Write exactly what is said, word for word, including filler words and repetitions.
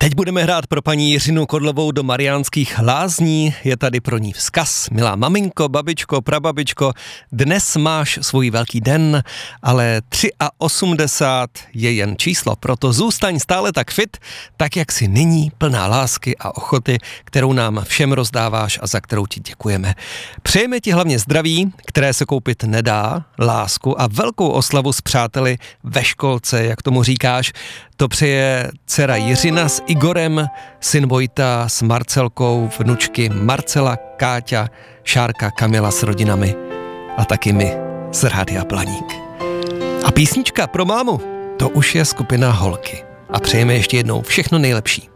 Teď budeme hrát pro paní Jiřinu Kodlovou do Mariánských Lázní. Je tady pro ní vzkaz. Milá maminko, babičko, prababičko, dnes máš svůj velký den, ale osmdesát tři je jen číslo, proto zůstaň stále tak fit, tak jak si nyní, plná lásky a ochoty, kterou nám všem rozdáváš a za kterou ti děkujeme. Přejeme ti hlavně zdraví, které se koupit nedá, lásku a velkou oslavu s přáteli ve školce, jak tomu říkáš. To přeje dcera Jiřina s Igorem, syn Vojta s Marcelkou, vnučky Marcela, Káťa, Šárka, Kamila s rodinami a taky my z Rádia Blaník. A písnička pro mámu, to už je skupina Holky. A přejeme ještě jednou všechno nejlepší.